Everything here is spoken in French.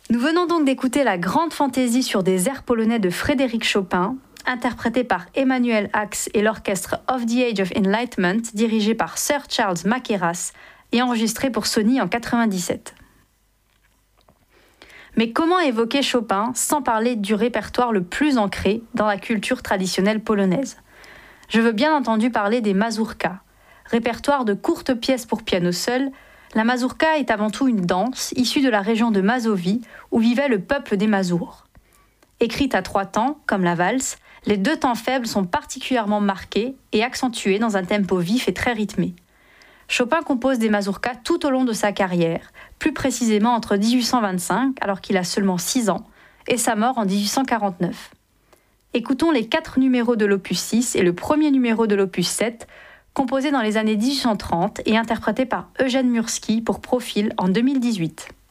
Nous venons donc d'écouter la grande fantaisie sur des airs polonais de Frédéric Chopin, interprétée par Emmanuel Ax et l'orchestre Of the Age of Enlightenment, dirigé par Sir Charles Mackerras et enregistré pour Sony en 1997. Mais comment évoquer Chopin sans parler du répertoire le plus ancré dans la culture traditionnelle polonaise ? Je veux bien entendu parler des mazurkas. Répertoire de courtes pièces pour piano seul, la mazurka est avant tout une danse issue de la région de Mazovie où vivait le peuple des Mazours. Écrite à 3 temps, comme la valse, les 2 temps faibles sont particulièrement marqués et accentués dans un tempo vif et très rythmé. Chopin compose des mazurkas tout au long de sa carrière, plus précisément entre 1825, alors qu'il a seulement 6 ans, et sa mort en 1849. Écoutons les 4 numéros de l'opus 6 et le premier numéro de l'opus 7, composé dans les années 1830 et interprété par Eugène Murski pour Profil en 2018.